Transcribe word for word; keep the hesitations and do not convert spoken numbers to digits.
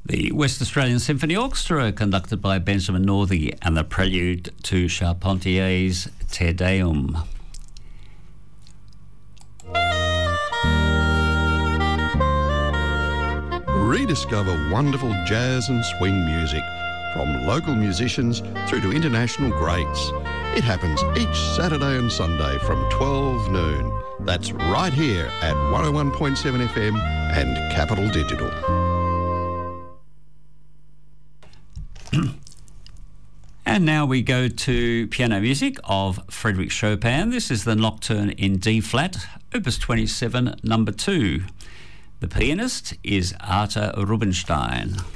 The West Australian Symphony Orchestra, conducted by Benjamin Northey, and the prelude to Charpentier's Te Deum. Rediscover wonderful jazz and swing music, from local musicians through to international greats. It happens each Saturday and Sunday from twelve noon. That's right here at one oh one point seven F M and Capital Digital. And now we go to piano music of Frédéric Chopin. This is the Nocturne in D-flat, Opus twenty-seven, number two. The pianist is Arta Rubinstein.